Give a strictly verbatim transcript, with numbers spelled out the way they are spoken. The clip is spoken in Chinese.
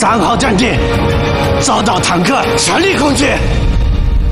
三号站点遭到坦克全力攻击。